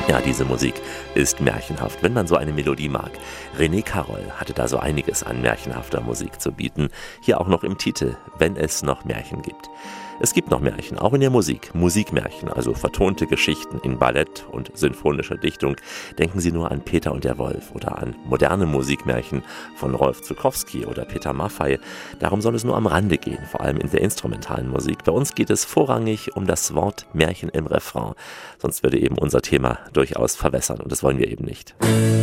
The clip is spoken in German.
Ja, diese Musik ist märchenhaft, wenn man so eine Melodie mag. René Carroll hatte da so einiges an märchenhafter Musik zu bieten. Hier auch noch im Titel, wenn es noch Märchen gibt. Es gibt noch Märchen, auch in der Musik. Musikmärchen, also vertonte Geschichten in Ballett und sinfonischer Dichtung. Denken Sie nur an Peter und der Wolf oder an moderne Musikmärchen von Rolf Zuckowski oder Peter Maffay. Darum soll es nur am Rande gehen, vor allem in der instrumentalen Musik. Bei uns geht es vorrangig um das Wort Märchen im Refrain. Sonst würde eben unser Thema durchaus verwässern und das wollen wir eben nicht.